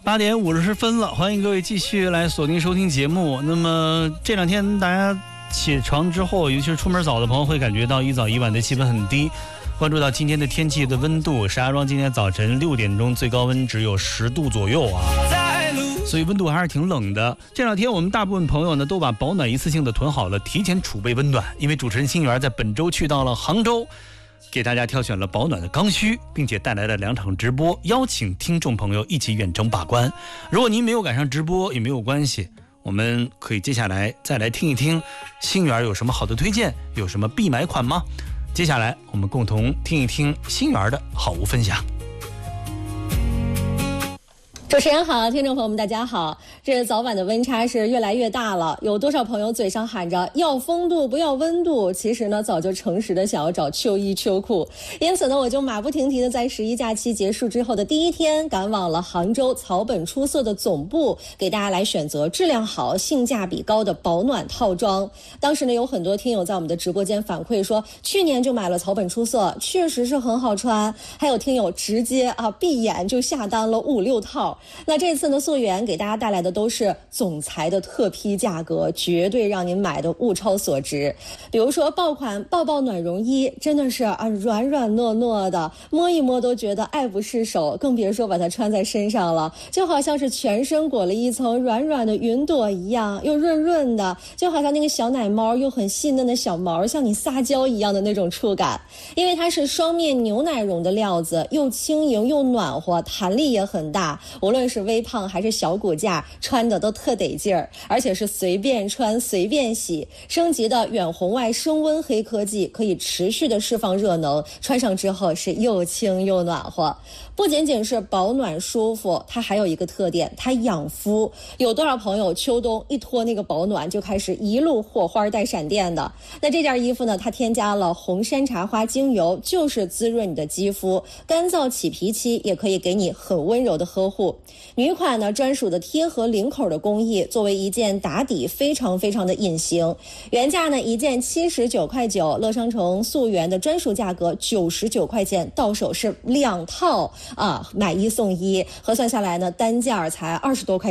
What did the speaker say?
8:50了，欢迎各位继续来锁定收听节目。那么这两天大家起床之后，尤其是出门早的朋友，会感觉到一早一晚的气温很低。关注到今天的天气的温度，石家庄今天早晨6点钟最高温只有10度左右啊，所以温度还是挺冷的。这两天我们大部分朋友呢都把保暖一次性的囤好了，提前储备温暖。因为主持人星源在本周去到了杭州，给大家挑选了保暖的刚需，并且带来了2场直播，邀请听众朋友一起远程把关。如果您没有赶上直播也没有关系，我们可以接下来再来听一听星源有什么好的推荐，有什么必买款吗？接下来我们共同听一听星源的好物分享。 主持人好，听众朋友们大家好。这早晚的温差是越来越大了，有多少朋友嘴上喊着要风度不要温度，其实呢早就诚实的想要找秋衣秋裤。因此呢，我就马不停蹄的在11假期结束之后的第一天，赶往了杭州草本出色的总部，给大家来选择质量好、性价比高的保暖套装。当时呢，有很多听友在我们的直播间反馈说，去年就买了草本出色，确实是很好穿。还有听友直接闭眼就下单了5、6套。那这次呢，溯源给大家带来的都是总裁的特批价格，绝对让您买的物超所值。比如说爆款抱抱暖绒衣，真的是软软糯糯的，摸一摸都觉得爱不释手，更别说把它穿在身上了，就好像是全身裹了一层软软的云朵一样，又润润的，就好像那个小奶猫又很细嫩的小毛向你撒娇一样的那种触感。因为它是双面牛奶绒的料子，又轻盈又暖和，弹力也很大，无论是微胖还是小骨架，穿的都特得劲儿，而且是随便穿随便洗。升级的远红外升温黑科技可以持续的释放热能，穿上之后是又轻又暖和。不仅仅是保暖舒服，它还有一个特点，它养肤。有多少朋友秋冬一脱那个保暖就开始一路火花带闪电的？那这件衣服呢，它添加了红山茶花精油，就是滋润你的肌肤，干燥起皮期也可以给你很温柔的呵护。女款呢，专属的贴合领口的工艺，作为一件打底非常非常的隐形。原价呢一件79.9块，乐商城溯源的专属价格99块钱，到手是2套买1送1，核算下来呢单价才20多块。